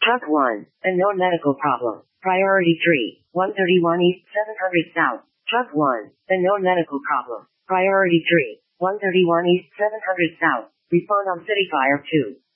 Truck 1, unknown medical problem. Priority 3, 131 East 700 South. Truck 1, unknown medical problem. Priority 3, 131 East 700 South. Respond on City Fire 2.